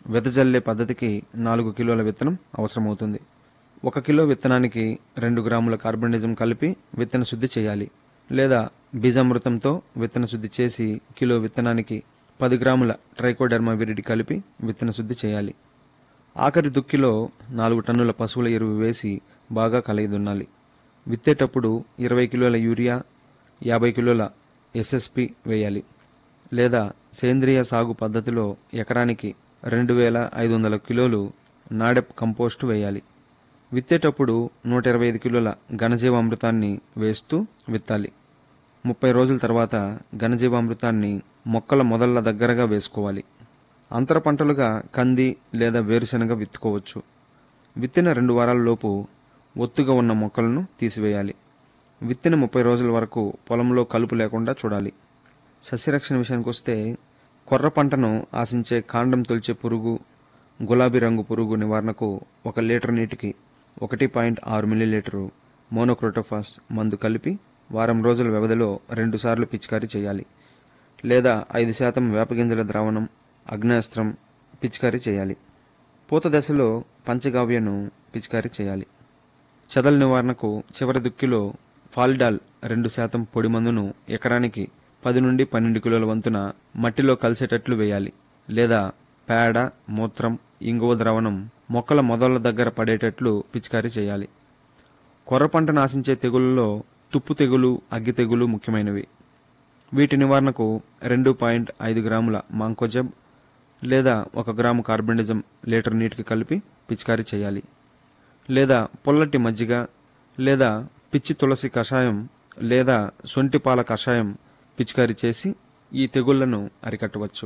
వెదజల్లే పద్ధతికి 4 కిలోల విత్తనం అవసరమవుతుంది. 1 కిలో విత్తనానికి 2 గ్రాముల కార్బనిజం కలిపి విత్తన శుద్ధి చేయాలి. లేదా బీజామృతంతో విత్తన శుద్ధి చేసి కిలో విత్తనానికి 10 గ్రాముల ట్రైకోడెర్మా విరిడి కలిపి విత్తన శుద్ధి చేయాలి. ఆఖరి దుక్కిలో 4 టన్నుల పశువుల ఎరువు వేసి బాగా కలయిదున్నాలి. విత్తేటప్పుడు 20 కిలోల యూరియా, 50 కిలోల ఎస్ఎస్పి వేయాలి. లేదా సేంద్రియ సాగు పద్ధతిలో ఎకరానికి 2500 కిలోలు నాడెప్ కంపోస్టు వేయాలి. విత్తేటప్పుడు 125 కిలోల ఘనజీవామృతాన్ని వేస్తూ విత్తాలి. 30 రోజుల తర్వాత ఘనజీవామృతాన్ని మొక్కల మొదళ్ల దగ్గరగా వేసుకోవాలి. అంతర పంటలుగా కంది లేదా వేరుశెనగ విత్తుకోవచ్చు. విత్తిన 2 వారాల లోపు ఒత్తుగా ఉన్న మొక్కలను తీసివేయాలి. విత్తిన 30 రోజుల వరకు పొలంలో కలుపు లేకుండా చూడాలి. సస్యరక్షణ విషయానికి వస్తే కొర్ర పంటను ఆశించే కాండం తొలిచే పురుగు, గులాబీ రంగు పురుగు నివారణకు 1 లీటర్ నీటికి 1.6 మిల్లీలీటరు మోనోక్రోటోఫాస్ మందు కలిపి వారం రోజుల వ్యవధిలో 2 సార్లు పిచికారీ చేయాలి. లేదా 5% వేపగింజల ద్రావణం, అగ్నేస్త్రం పిచికారీ చేయాలి. పూత దశలో పంచగావ్యను పిచికారీ చేయాలి. చెదల నివారణకు చివరి దుక్కిలో ఫాలిడాల్ 2% పొడి మందును ఎకరానికి 10 నుండి 12 కిలోల వంతున మట్టిలో కలిసేటట్లు వేయాలి. లేదా పేడ, మూత్రం, ఇంగువ ద్రావణం మొక్కల మొదళ్ల దగ్గర పడేటట్లు పిచికారీ చేయాలి. కొర్ర పంటను ఆశించే తెగుళ్లలో తుప్పు తెగులు, అగ్గి తెగులు ముఖ్యమైనవి. వీటి నివారణకు 2.5 గ్రాముల మాంకోజబ్ లేదా 1 గ్రాము కార్బనిజం లీటర్ నీటికి కలిపి పిచికారీ చేయాలి. లేదా పొల్లటి మజ్జిగ లేదా పిచ్చి తులసి కషాయం లేదా సొంటిపాల కషాయం పిచికారీ చేసి ఈ తెగుళ్లను అరికట్టవచ్చు.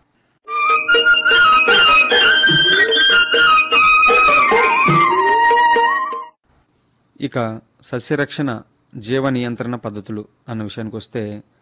ఇక సస్యరక్షణ జీవ నియంత్రణ పద్ధతులు అన్న విషయానికి వస్తే,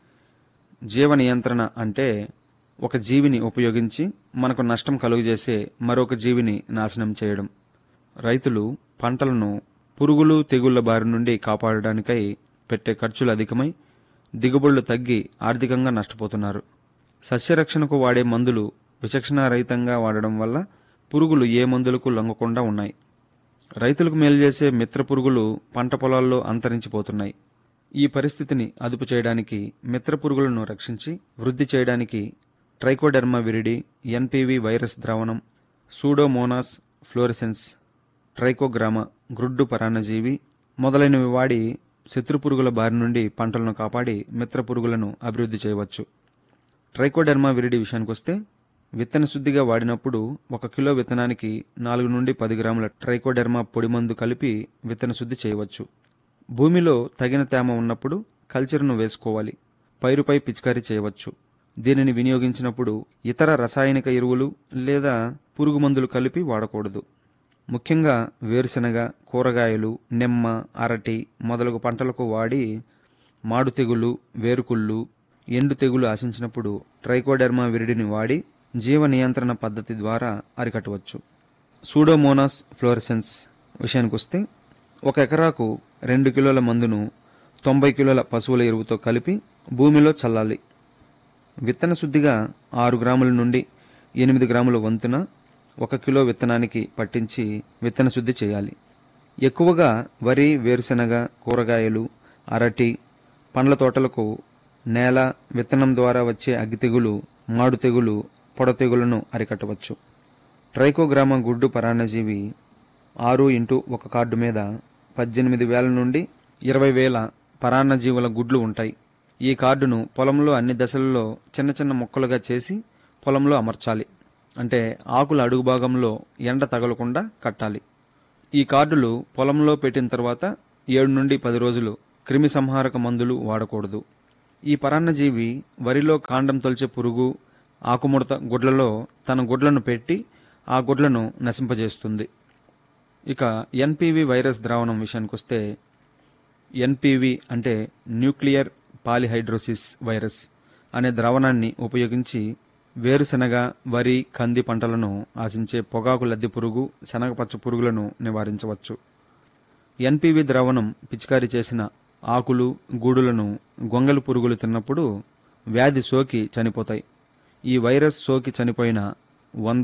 జీవ నియంత్రణ అంటే ఒక జీవిని ఉపయోగించి మనకు నష్టం కలుగజేసే మరొక జీవిని నాశనం చేయడం. రైతులు పంటలను పురుగులు, తెగుళ్ల బారి నుండి కాపాడడానికై పెట్టే ఖర్చులు అధికమై దిగుబడులు తగ్గి ఆర్థికంగా నష్టపోతున్నారు. సస్యరక్షణకు వాడే మందులు విచక్షణారహితంగా వాడడం వల్ల పురుగులు ఏ మందులకు లొంగకుండా ఉన్నాయి. రైతులకు మేలు చేసే మిత్ర పురుగులు పంట పొలాల్లో అంతరించిపోతున్నాయి. ఈ పరిస్థితిని అదుపు చేయడానికి, మిత్ర పురుగులను రక్షించి వృద్ధి చేయడానికి ట్రైకోడెర్మా విరిడి, ఎన్పివి వైరస్ ద్రావణం, సూడోమోనాస్ ఫ్లోరెసెన్స్, ట్రైకోగ్రామా గ్రుడ్డు పరాన్నజీవి మొదలైనవి వాడి శత్రుపురుగుల బారి నుండి పంటలను కాపాడి మిత్ర పురుగులను అభివృద్ధి చేయవచ్చు. ట్రైకోడెర్మా విరిడి విషయానికొస్తే విత్తన శుద్ధిగా వాడినప్పుడు 1 కిలో విత్తనానికి 4 నుండి 10 గ్రాముల ట్రైకోడెర్మా పొడి మందు కలిపి విత్తన శుద్ధి చేయవచ్చు. భూమిలో తగిన తేమ ఉన్నప్పుడు కల్చర్ను వేసుకోవాలి. పైరుపై పిచికారీ చేయవచ్చు. దీనిని వినియోగించినప్పుడు ఇతర రసాయనిక ఎరువులు లేదా పురుగు మందులు కలిపి వాడకూడదు. ముఖ్యంగా వేరుశెనగ, కూరగాయలు, నిమ్మ, అరటి మొదలగు పంటలకు వాడి మాడు తెగులు, వేరుకుళ్ళు, ఎండు తెగులు ఆశించినప్పుడు ట్రైకోడెర్మా విరిడిని వాడి జీవ నియంత్రణ పద్ధతి ద్వారా అరికట్టవచ్చు. సూడోమోనాస్ ఫ్లోరెసెన్స్ విషయానికొస్తే 1 ఎకరాకు 2 కిలోల మందును 90 కిలోల పశువుల ఎరువుతో కలిపి భూమిలో చల్లాలి. విత్తన శుద్ధిగా 6 గ్రాముల నుండి 8 గ్రాముల వంతున 1 కిలో విత్తనానికి పట్టించి విత్తన శుద్ధి చేయాలి. ఎక్కువగా వరి, వేరుశెనగ, కూరగాయలు, అరటి పండ్ల తోటలకు నేల, విత్తనం ద్వారా వచ్చే అగ్గి తెగులు, మాడు తెగులు, పొడ తెగులను అరికట్టవచ్చు. ట్రైకోగ్రామా గుడ్డు పరాన్నజీవి 6x1 కార్డు మీద 18,000 నుండి 20,000 పరాన్నజీవుల గుడ్లు ఉంటాయి. ఈ కార్డును పొలంలో అన్ని దశలలో చిన్న చిన్న మొక్కలుగా చేసి పొలంలో అమర్చాలి. అంటే ఆకుల అడుగు భాగంలో ఎండ తగలకుండా కట్టాలి. ఈ కార్డులు పొలంలో పెట్టిన తర్వాత 7 నుండి 10 రోజులు క్రిమి సంహారక మందులు వాడకూడదు. ఈ పరాన్నజీవి వరిలో కాండం తొలిచే పురుగు, ఆకుముడత గుడ్లలో తన గుడ్లను పెట్టి ఆ గుడ్లను నశింపజేస్తుంది. ఇక ఎన్పివి వైరస్ ద్రావణం విషయానికొస్తే, ఎన్పివి అంటే న్యూక్లియర్ పాలిహైడ్రోసిస్ వైరస్ అనే ద్రావణాన్ని ఉపయోగించి వేరుశెనగ, వరి, కంది పంటలను ఆశించే పొగాకు లద్దె పురుగు, శనగపచ్చ పురుగులను నివారించవచ్చు. ఎన్పివి ద్రావణం పిచికారీ చేసిన ఆకులు, గూడులను గొంగలి పురుగులు తిన్నప్పుడు వ్యాధి సోకి చనిపోతాయి. ఈ వైరస్ సోకి చనిపోయిన 100